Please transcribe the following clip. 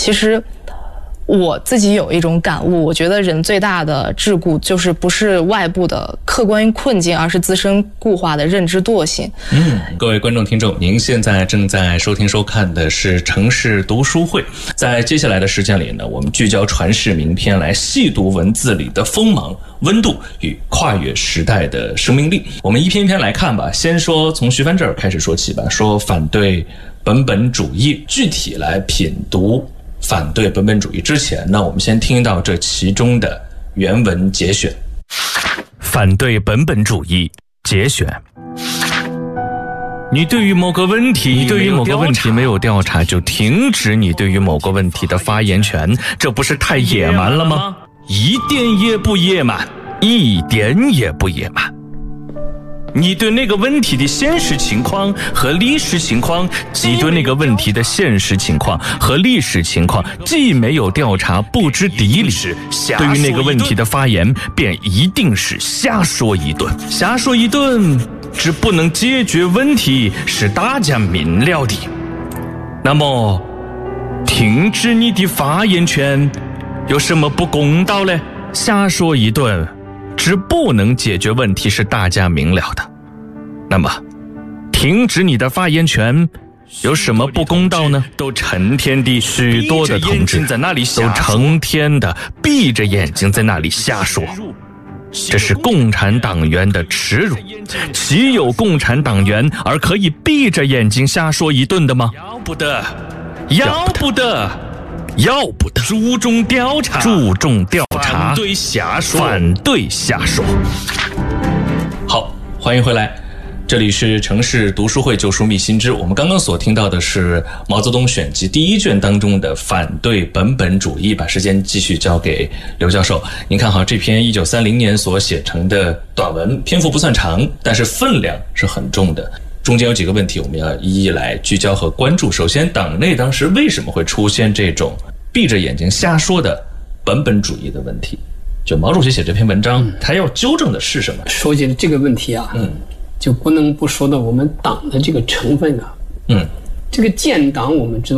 其实我自己有一种感悟，我觉得人最大的桎梏就是不是外部的客观困境，而是自身固化的认知惰性。 各位观众听众，您现在正在收听收看的是城市读书会。在接下来的时间里呢，我们聚焦传世名篇，来细读文字里的锋芒、温度与跨越时代的生命力。我们一篇一篇来看吧。先说从徐帆这儿开始说起吧，说反对本本主义，具体来品读反对本本主义之前呢，我们先听到这其中的原文节选。 反对本本主义节选。你对于某个问题没有调查，就停止你对于某个问题的发言权，这不是太野蛮了吗？一点也不野蛮，一点也不野蛮。你对那个问题的现实情况和历史情况，既没有调查，不知底里，对于那个问题的发言便一定是瞎说一顿，只不能解决问题，是大家明了的。那么停止你的发言权有什么不公道呢？瞎说一顿只不能解决问题，是大家明了的。那么停止你的发言权有什么不公道呢？都成天的许多的同志都成天的闭着眼睛在那里瞎说，这是共产党员的耻辱。岂有共产党员而可以闭着眼睛瞎说一顿的吗？要不得，注重调查，反对瞎说。 好，欢迎回来，这里是城市读书会旧书秘新知。我们刚刚所听到的是毛泽东选集第1卷当中的反对本本主义。把时间继续交给刘教授。您看好这篇1930年所写成的短文，篇幅不算长，但是分量是很重的。中间有几个问题我们要一一来聚焦和关注。首先，党内当时为什么会出现这种闭着眼睛瞎说的本本主义的问题？就毛主席写这篇文章，他要纠正的是什么？ 说起这个问题啊，就不能不说到我们党的这个成分啊。这个建党我们知道